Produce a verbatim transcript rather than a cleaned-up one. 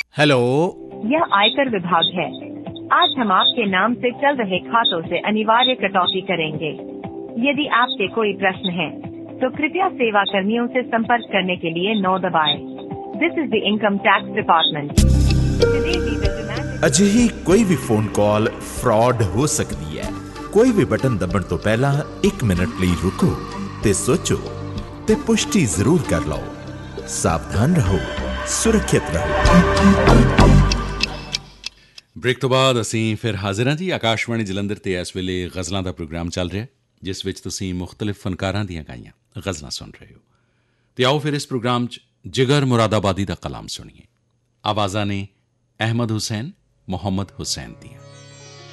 Hello, यह आयकर विभाग है। आज हम आपके नाम से चल रहे खातों से अनिवार्य कटौती करेंगे। यदि आपके कोई प्रश्न है तो कृपया सेवा कर्मियों से संपर्क करने के लिए नौ दबाएं। This is the income tax department. ਅਜਿਹੀ ਕੋਈ ਵੀ ਫੋਨ ਕਾਲ ਫਰਾਡ ਹੋ ਸਕਦੀ ਹੈ। ਕੋਈ ਵੀ ਬਟਨ ਦਬਣ ਤੋਂ ਪਹਿਲਾਂ ਇੱਕ ਮਿੰਟ ਲਈ ਰੁਕੋ ਤੇ ਸੋਚੋ ਤੇ ਪੁਸ਼ਟੀ ਜ਼ਰੂਰ ਕਰ ਲਓ। ਸਾਵਧਾਨ ਰਹੋ, ਸੁਰੱਖਿਅਤ ਰਹੋ। ਬ੍ਰੇਕ ਤੋਂ ਬਾਅਦ ਅਸੀਂ ਫਿਰ ਹਾਜ਼ਰ ਹਾਂ ਜੀ। ਆਕਾਸ਼ਵਾਣੀ ਜਲੰਧਰ 'ਤੇ ਇਸ ਵੇਲੇ ਗਜ਼ਲਾਂ ਦਾ ਪ੍ਰੋਗਰਾਮ ਚੱਲ ਰਿਹਾ, ਜਿਸ ਵਿੱਚ ਤੁਸੀਂ ਮੁਖਤਲਿਫ ਫਨਕਾਰਾਂ ਦੀਆਂ ਗਾਈਆਂ ਗਜ਼ਲਾਂ ਸੁਣ ਰਹੇ ਹੋ। ਅਤੇ ਆਓ ਫਿਰ ਇਸ ਪ੍ਰੋਗਰਾਮ 'ਚ ਜਿਗਰ ਮੁਰਾਦਾਬਾਦੀ ਦਾ ਕਲਾਮ ਸੁਣੀਏ। ਆਵਾਜ਼ਾਂ ਨੇ ਅਹਿਮਦ ਹੁਸੈਨ, ਮੁਹੰਮਦ ਹੁਸੈਨ ਦੀਆਂ।